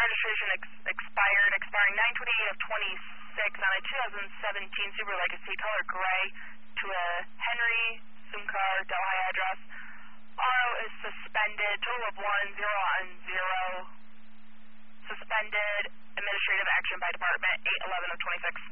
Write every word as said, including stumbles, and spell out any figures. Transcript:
registration ex- expired, expiring nine twenty-eight of twenty-six on a two thousand seventeen Subaru Legacy, color gray, to a Henry Sumcar Delhi address. Auto is suspended, total of one, zero on zero. Suspended, administrative action by department, eight eleven of twenty-six.